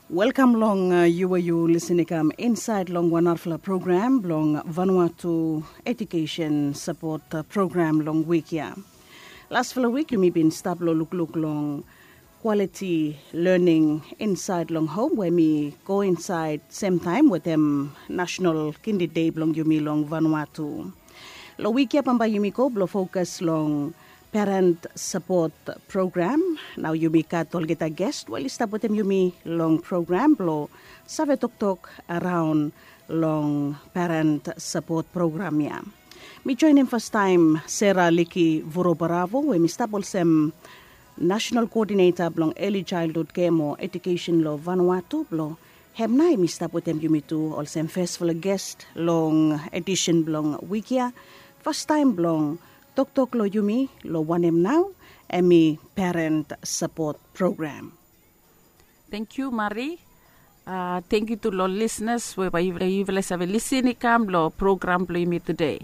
Welcome long you listening inside long Wanarfla program long Vanuatu education support program long week ya. Last week you may been stablo look long quality learning inside long home where me go inside same time with them national kindi day long you me long Vanuatu. Lo week ya pamba you me go blo focus long parent support program. Now you be katol kita guest. Well, istapotem you me long program blo save tok around long parent support program ya. Me join him first time Sarah Liki Vorobaravo. We mi stapol sem national coordinator blong early childhood care mo education lo Vanuatu blo. Hemnai mi stapotem you me too. Also first full guest long edition blong wikia. First time blong Tok lo yumi lo wanem now emi parent support program. Thank you, Marie. Thank you to lo listeners we ba yuveles have listening kam lo program lo yumi today.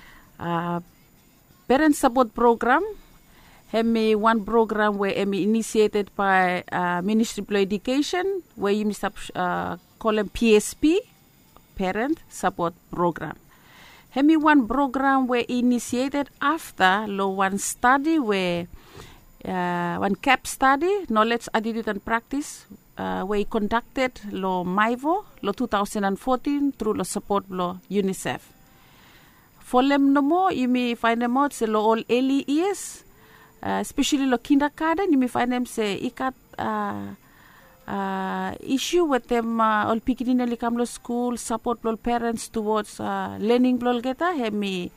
Parent support program hemi one program where emi initiated by Ministry of Education where you must call them PSP parent support program. Hemi one program were initiated after lo one study where one CAP study, knowledge, attitude and practice, where conducted lo MIVO lo 2014 through lo support lo UNICEF. For them no more, you may find them out say lo all early years, especially lo kindergarten, you may find them say ikat issue with them all picking in the school support all parents towards learning blol geta hemi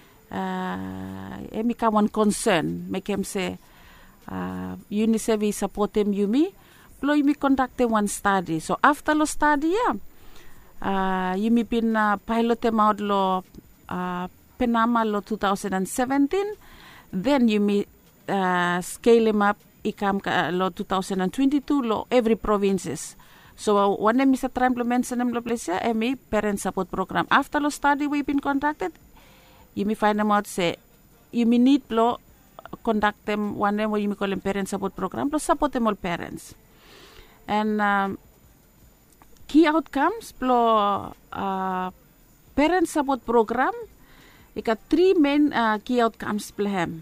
come one concern make him say UNICEF support them yumi blow yumi conduct one study so after lo study yumi been pilot them out lo Penama lo 2017 then yumi scale them up ikam lo 2022 lo every provinces. So one time Mr. implement some lo place emi parent support program. After lo study we been conducted, you may find them out say you may need lo conduct them one time where you may call them parent support program lo support them all parents. And key outcomes lo parent support program ika three main key outcomes plehem.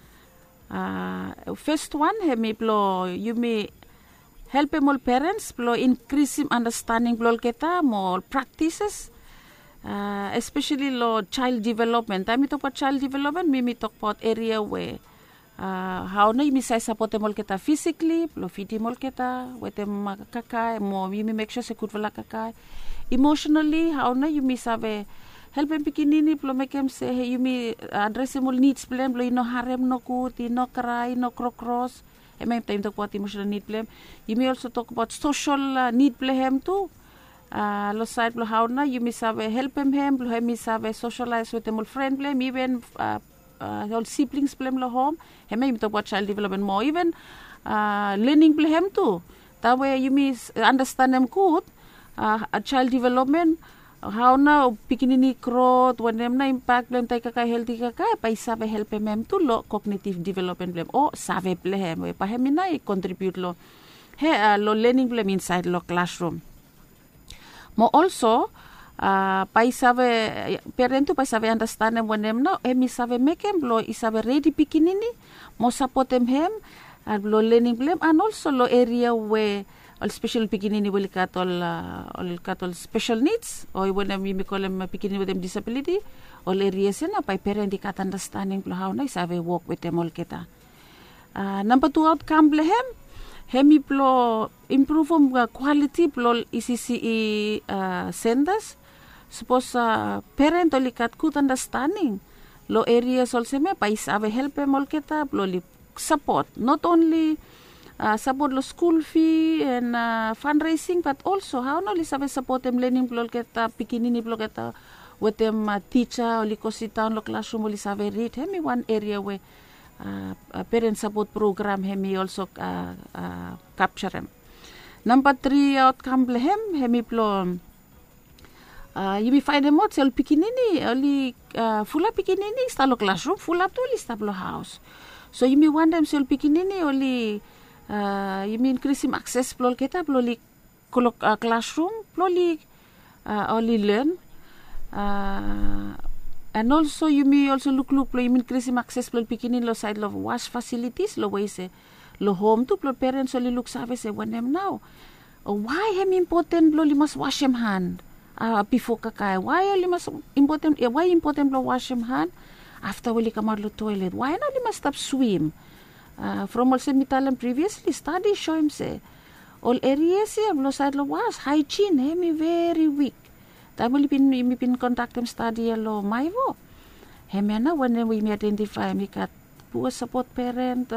First one, you may help all parents increase understanding kita more practices, especially child development. Time we talk about child development, we talk about area where how na you say support them all kita physically, feed them all kita, with them kakai, more you may make sure se good wala kakai. Emotionally, how na you may have help him pikinini plo make him say hey you me address him all needs plan plo ino harem no kut ino cry no krokros and may time talk about emotional need plan you may also talk about social need plan too lo side plo how na you me save help him plo him save socialize with them all friend plan even all siblings plan lo home and may talk about child development more even learning plan too that way you me understand them good a child development how na pikinini growth when them na impact blem tay ka healthy ka pa sabe help mem to lo cognitive development blem o sabe blem we pa hemina I contribute lo lo learning blem inside lo classroom mo also pa sabe parent to pa sabe understand them when them no emi sabe make em lo isabe ready pikinini mo support them lo learning blem and also lo area where all special pikinini will all special needs or when we call them pikinini with them disability all areas na by parent kat understanding how na save work with them all kita. Number 2 outcome blehem hemi plo improve quality plo ECCE centers suppose parent all kat good understanding lo areas also me by save help them all kita plo support not only support lo school fee and fundraising but also how no li sabe support them learning blol kita pikinini blol kita with them teacher li ko sit down lo classroom li sabe read hemi one area where parent support program hemi also capture them. Number 3 outcome blehem hemi blo you may find them out sel pikinini only full pikinini sta lo classroom full up to li sta lo house so you may want them sel pikinini only you mean increase access blol kita bloli classroom, only learn. And also you may also look you mean increasing access plo pikinin lo side of wash facilities lo way say lo home to plo parents only look sabi say when them now. Why hem important plo must wash them hand before kakay? Why only must important plo wash them hand after wali kamar lo toilet? Why not must stop swim? From also mitalan previously studies show him say all areas here lo side lo wash hygiene hem very weak. Tama pin contact them study lo maivo. Hemena when we identify mi kat poor support parent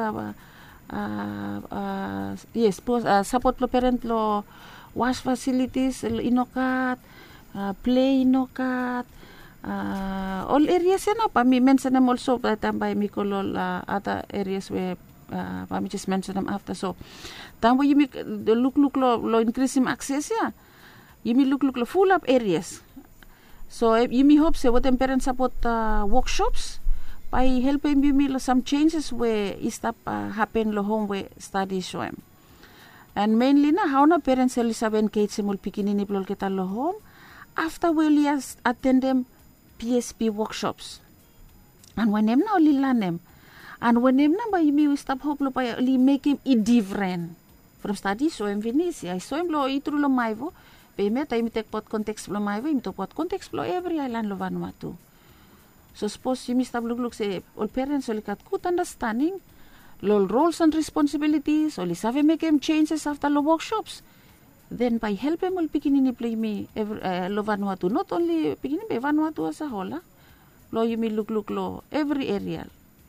yes support lo parent lo wash facilities lo inokat play inokat all areas na pa mi mention them also tambay mi kolol other areas where pa mi just mention them after so tama you look lo increasing access ya. You may look lo full up areas. So you may hope say what them parents support workshops by helping you me some changes where is that happen lo home where studies show them. And mainly na how na parents will sabi engage semul pikinini plol kita lo home after we attend them PSP workshops. And when them na only learn them. And when them na ba you may stop hope lo pa only make him different from studies so him finis. I saw him lo itru lo maivo. Peme tayo mitek pot context lo maivo, imito pot context lo every island lo Vanuatu. So suppose you must have look say all parents only got good understanding, lo roles and responsibilities, only save make them changes after lo workshops. Then by helping all pikinini play me lo Vanuatu, not only pikinini be Vanuatu as a whole, lo you may look lo every area.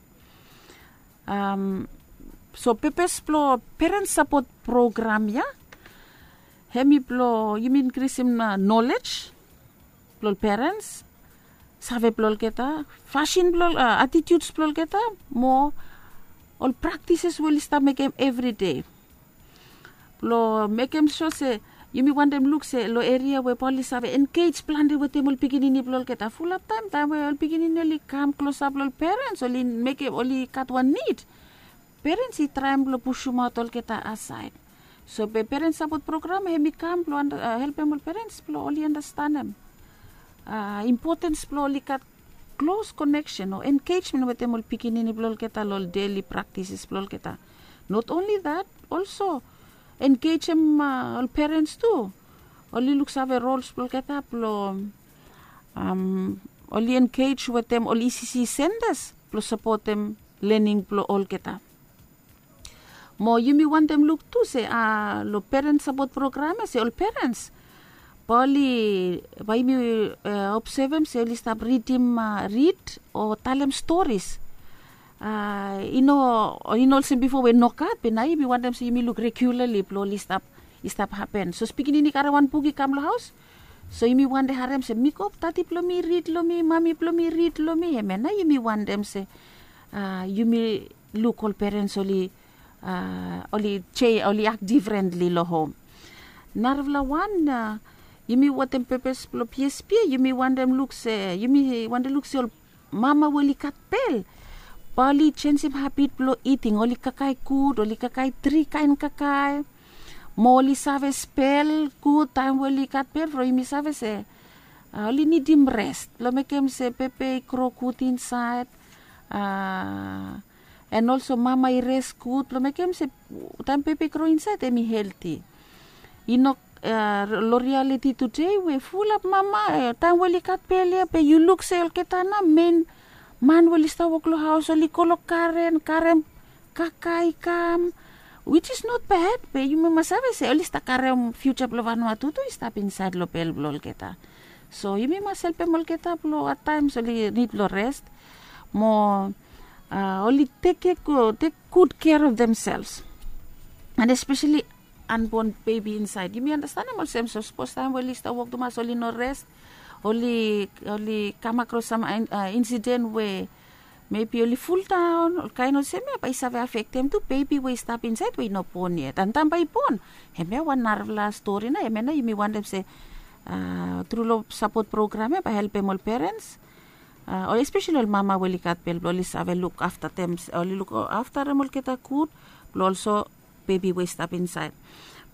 So Pepe's plo parent support program ya. Hemi plo, you mean increase him knowledge, plol parents, save plol keta, fashion plol, attitudes plol keta, more, all practices will start make him every day. Plo make him sure say, you may want them look say, lo area where police have engaged planned with them all beginning plol keta, full of time where all beginning only come close up plol parents, only make him only cut one need. Parents he try and push him out all keta aside. So parents support program he become help them all parents only understand them. Importance only cut close connection or engagement with them all pikinini plol keta all daily practices plol keta. Not only that, also engage them all parents too. Only looks have a roles plol keta only engage with them all ECC senders plus support them learning plol all keta. Mo you may want them look to say lo parent support program say all parents. Pali by me observe them say only stop read or tell them stories. Also before we knock up and I want them say you may look regularly ploli stop happen. So speaking in karawan pugi kam lo house. So you may want the harem say mikop tati plomi read lo me mami plomi read lo me hemena you may want them say you may look all parents only act differently lo home. Narvla one you may want them purpose lo PSP you may want them look say you may want to look say mama will kat pel pali change him habit lo eating oli kakay good oli kakay 3 kain kakay moli save spell good time will kat pel for you may save say oli need him rest lo make him say pepe crow good inside and also mama I rest good lo make him say time pepe grow inside me healthy you know lo reality today we full of mama time will kat pele pe you look say ketana men man will sta walk lo house only kolok karen kakay kam which is not bad pe you must have say only sta karen future lo Vanuatu to stop inside lo pel blol keta so you must help em keta lo at times only need lo rest more only take good care of themselves and especially unborn baby inside you may understand them also so suppose time when list walk to mas only no rest only come across some incident where maybe only full down or kind of same pa isa affect them to baby we stop inside we no pon yet and tam by pon heme one narvla story na heme na you may want them say through lo support program pa help them all parents or especially all mama will kat pel only have a look after them only look after them all kita good also baby we stop inside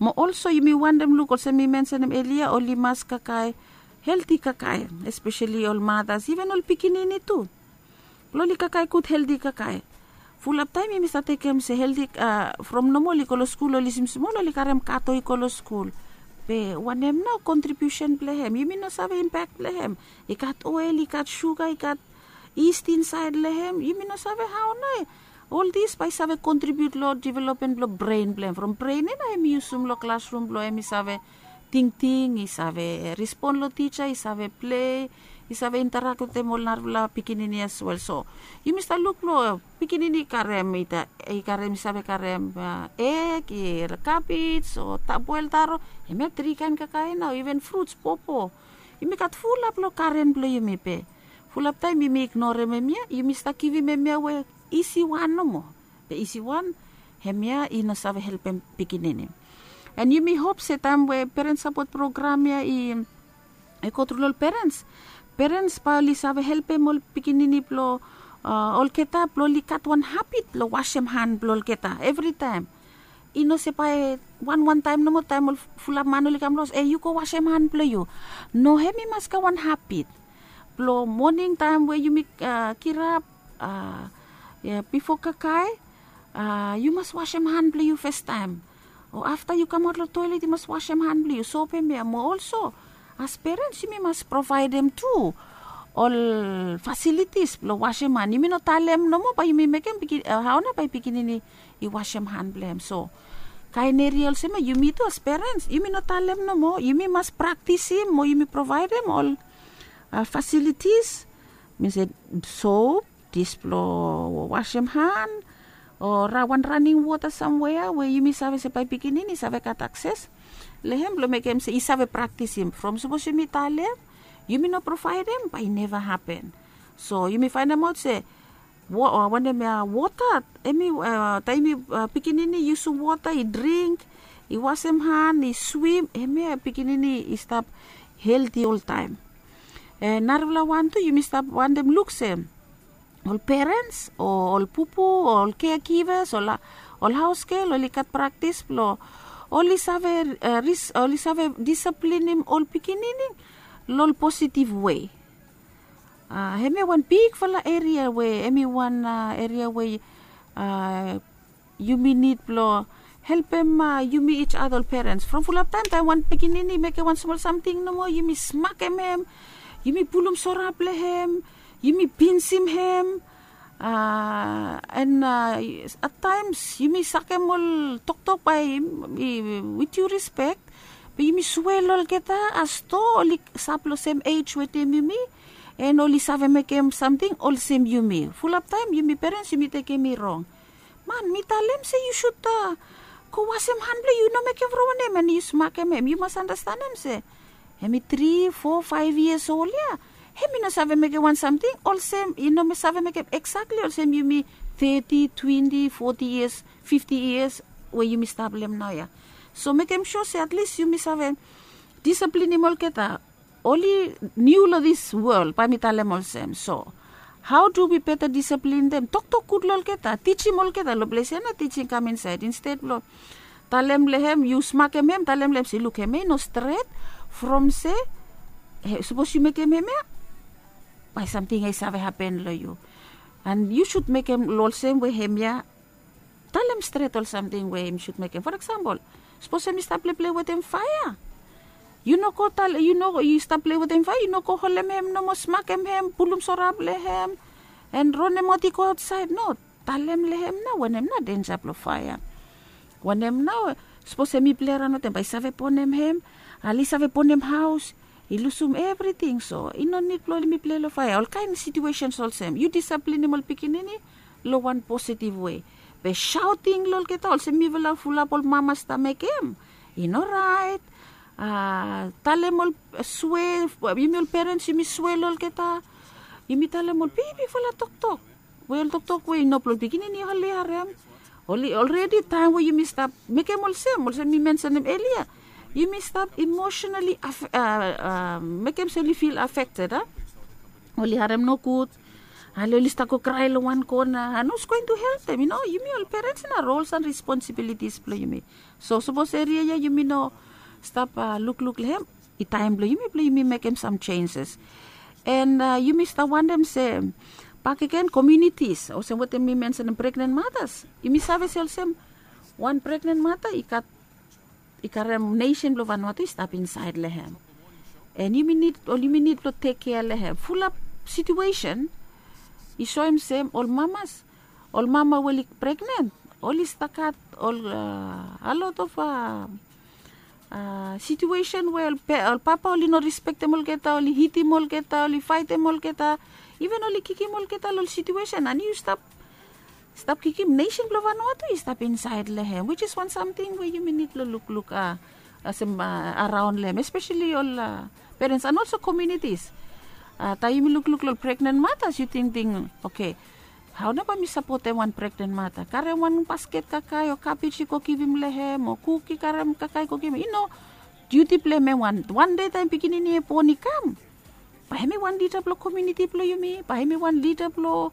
Mo also you may want them look also me mention them earlier only mas kakai healthy kakai, especially all mothers, even all pikinini too. Loli kakai kut healthy kakai. Full up time mi sa take se healthy from nomoli kolo school oli sim small oli karem kato kolo school. Pe wanem na contribution plehem. You mean no save impact plehem. Ikat oil, ikat sugar, ikat yeast inside lehem. You mean no save how na. All these by save contribute lo development lo brain blem. From brain na emi usum lo classroom lo emi save ting, i save respond lo teacher, i save play, i save interact with them all la pikinini as well. So, you must look lo pikinini karem ita, i karem save karem egg, i cabbage, o tabuel taro, i me trikan kakain na, even fruits, popo. You me kat full up lo karen blo you me pe. Full up time you me ignore me mia, you must kivi me mia we easy one no mo. The easy one, hemia i no save help em pikinini. And you may hope se tam we parent support program ya I control parents. Parents pa li save help em ol pikinini plo ol keta plo likat one habit plo wash em hand plo ol keta every time. Ino se pa one time no mo time ol fula mano likam los you ko wash em hand plo you. No hemi mas ka one habit. Plo morning time where you make kirap before kakai you must wash em hand plo you first time. Or after you come out of the toilet, you must wash them hand, you soap them. Also, as parents, you must provide them too all facilities. Wash them hand. You may not tell them no more, but you may make them how na by pikinini you wash them hand blame. So, kaineri also you may too as parents. You may not tell them no more. You may must practice him, or you may provide them all facilities. Means soap, this wash them hand. Or one running water somewhere where you may save se pai pikinini save kat access. Lehem lo make him say save practice him from suppose you may tell them, you may not provide them, but it never happen. So you may find them out say when them water, emi time pikinini use water, he drink, he wash him hand, he swim, emi pikinini he stop healthy all time. Narvla one too, you may stop one them look same. All parents, or all pupu, or all caregivers, all house care, all likat practice, all save discipline him, all pikinini, all positive way. Hemi one big fala area where, one area where you may need help them, you may each other parents. From full of time one pikinini make one small something no more, you may smack him, you may pull him sorap lehem. You may pinch him, and at times you may suck him all talk by him with your respect, but you may swell all keta as to only saplo same age with him you may, and only save make him something all same you may. Full of time you may parents you may take me wrong. Man, me tell him say you should go wash him hand you no make him ruin him and you smack him. You must understand him say, him 3, 4, 5 years old yeah. Hemi no save make one something, all same, you know, me save make exactly all same you me 30, 20, 40 years, 50 years, where you me stable them now, yeah. So make him sure, say, at least you me save discipline him all keta, only new lo this world, pa me tell them all same. So, how do we better discipline them? Talk good lo keta, teach him all keta, lo bless na teaching come inside. Instead, lo, tell them lehem, you smack him, tell them lehem, say, look, him, no straight, from say, suppose you make him, by something I have happened to you. And you should make him all same way him, yeah. Tell him straight or something way him should make him. For example, suppose him stop play with him fire. You know you stop play with him fire, you know ko hold him no mo smack him, pull him sorab lehem, and run him out go outside. No, tell him lehem na when him na danger of fire. When him now suppose him play around him by save pon him, ali save pon him house. Ilusum everything, so you don't need me play lo fire. All kind of situations also. You discipline him all pikinini lo one positive way. Be shouting lol keta also me vela full up all mamas ta make him. You know right. Tell him all swear. You me all parents you me swear lol keta. You me tell him all baby full talk. Well talk way no plol pikinini hali harem. Already time where you me stop make him all same. Also me mention him earlier. You may stop emotionally, make him feel affected. Only harem no good. Alilista ko cry lo one ko na, who's going to help them? You mean all parents na roles and responsibilities plo you So suppose area ya you no stop look lehem. Itime plo you make them some changes. And you start one them say, back again communities. O say what them mention pregnant mothers. You sabi sel one pregnant mother ikarem nation plo Vanuatu stop inside lehem. And you need to take care lehem. Full up situation. I show him same all mama will pregnant, all is takat, all a lot of situation where all papa only no respect them all geta, only hit him all geta, only fight them all geta, even only kick him all geta all situation, and you stop kick him nation Vanuatu, you stop inside lehem, which is one something where you may need to look around them, especially all parents and also communities. Tayo look pregnant mothers, you think, okay, how na ba mi support one pregnant mother? Kare one basket kakay o cabbage ko kivim lehem o cookie karam kakay ko kivim. Duty play me one day time pikinin niya po ni kam. Pahay me one leader plo community plo yumi, pahay me one leader plo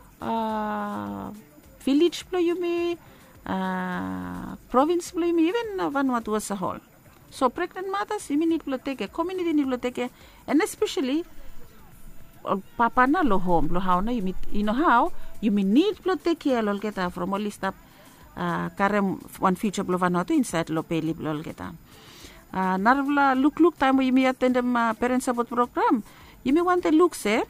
village plo yumi, province plo yumi, even Vanuatu as a whole. So pregnant mothers, you need to take a community need to take a, and especially papa na lo home lo how na you know how you need to take care lo geta from all stop karem one future lo Vanuatu inside lo peli lo geta narvla look time you attend parent support program you want to look say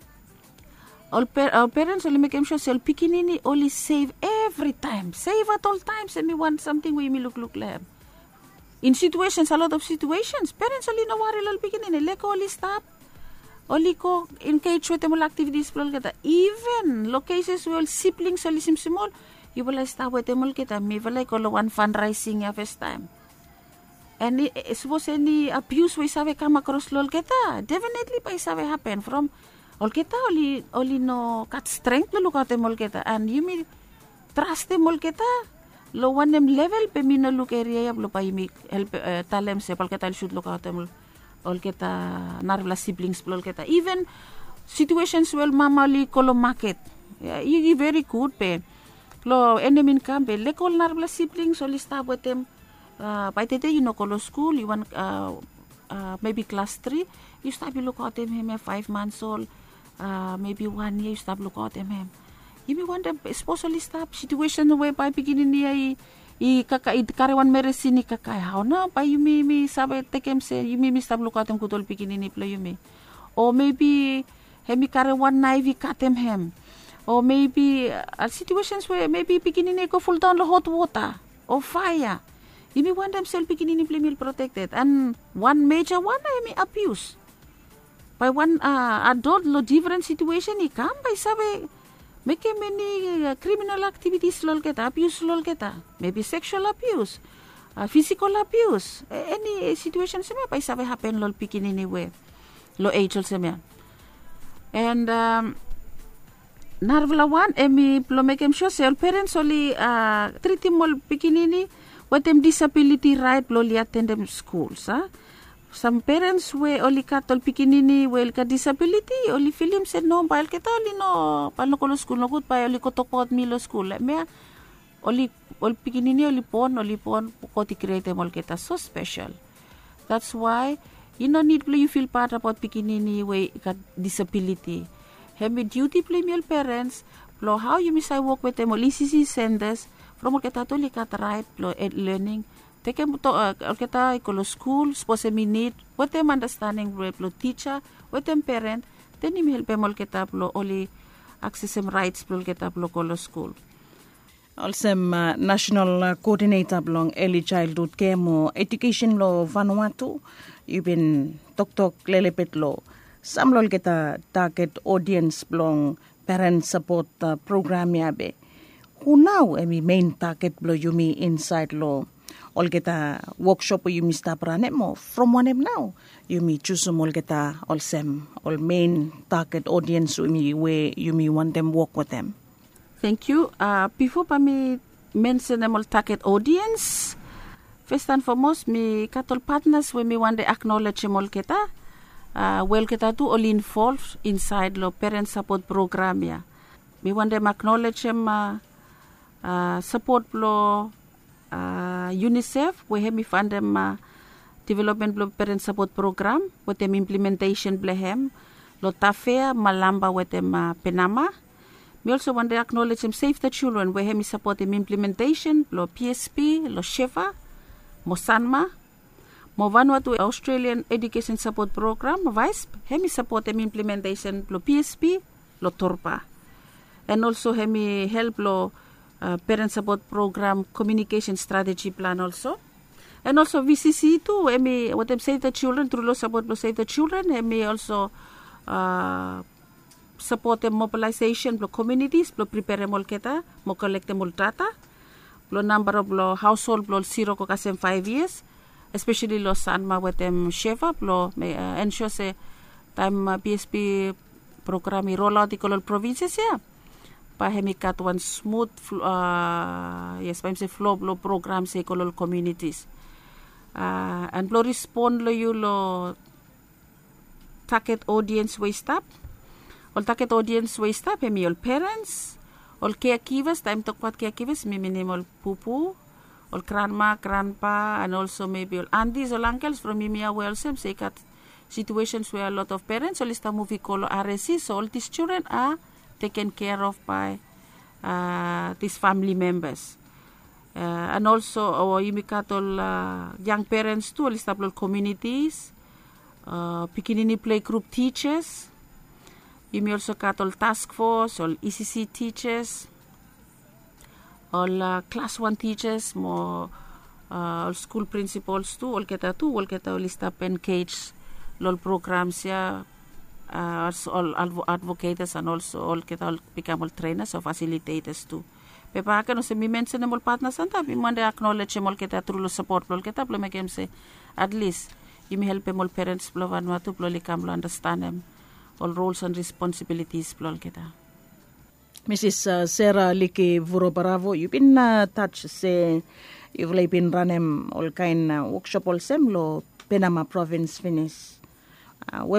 all parents only make sure sel pikinini only save every time save at all times and me want something we me look lab in situations a lot of situations parents only no worry lo pikinini leko only stop only ko engage with them activities plol kita even locations where siblings only small you will start with them kita me will like all one fundraising ya first time and suppose any abuse we save come across lol kita definitely pa save happen from all kita only no cut strength lo look at them all kita and you may trust them all kita lo one them level pe me no look area lo pa you help talem se pal kita should look at them all kita narvla siblings all kita even situations where mama li kolo market you very good pe lo enemin kambe le kol narvla siblings only start with them by the day you know kolo school you want maybe class 3 you start you look at them him 5 months old maybe 1 year you start look at them you may want them especially stop situation where by beginning niya karawan meresini kakay how na pa yumi sabi tekem se yumi stop look at them kutol pikinin pla yumi or maybe hemi karawan naivi katem hem or maybe situations where maybe pikinin ko full down the hot water or fire you may want them self pikinin pla meal protected and one major one hemi abuse by one adult lo different situation ikam by sabi make many criminal activities lol kita abuse lol kita maybe sexual abuse physical abuse any situation sa pa sabi happen lol pikinini we lo age sa me and narvla one emi plo make sure sel parents only treat him mol pikinini with them disability right lo li attend them schools some parents we only katol pikinini well ka disability only film said no bail kita only no pano ko school no good pa only ko tokot milo school me only pikinini only pon ko ti create mol kita so special that's why you no need you feel part about pikinini we ka disability hemi duty play mil parents plo how you miss I work with them only CC senders from kita to li kat right plo learning take to kita ikolo school suppose me need what them understanding plo teacher what them parent then im help mol kita plo only access them rights plo kita plo kolo school also national coordinator belong early childhood care mo education lo Vanuatu you've been tok lelepet lo samlol kita target audience belong parent support program yabe who now main target blo yumi inside lo all kita workshop yumi stop run mo from one now yumi choose all kita all main target audience yumi where yumi want them work with them. Thank you. Before pa mi mention them all target audience, first and foremost mi katol partners we mi want to acknowledge all kita well kita tu all involved inside lo parent support program ya. We want them acknowledge them support lo UNICEF we hemi fund them development lo parent support program with them implementation blehem lo tafea malamba with them penama. We also want to acknowledge them Save the Children we hemi support them implementation lo PSP lo Sheva mo Sanma mo Vanuatu Australian Education Support Program VISP hemi support them implementation lo PSP lo Torpa. And also hemi help lo parent support program communication strategy plan also. And also VCC too hemi what them Save the Children through lo support lo Save the Children hemi also support them mobilization lo communities lo prepare mol kita mo collect mol data lo number of lo household lo 0 ko kasem 5 years especially lo Sanma with them Sheva lo ensure se time PSP program I roll out the provinces ya pa hemi kat one smooth yes pa flow lo program se kolol communities and lo respond lo you lo target audience way stop all target audience way stop hemi all parents all caregivers time to kwat caregivers mi minimal pupu all grandma grandpa and also maybe all aunties or uncles from Mimia Wellsem say kat situations where a lot of parents all ista movie called RSC so all these children are taken care of by these family members and also our all young parents too all ista all communities Pikinini playgroup teachers you may also got all task force, all ECC teachers, all class 1 teachers, more all school principals too, all kita list up engage all programs ya, all advocates and also all kita all become all trainers or facilitators too. Pepa ka no se mi mention all partners santa, mi mande acknowledge all kita through lo support all kita, plo make se at least you may help all parents plo Vanuatu plo likam lo understand them. All roles and responsibilities plol kita. Mrs. Sarah Liki Vurobaravo, you've been touched say you've been running all kind workshop all sem lo Penama province finish.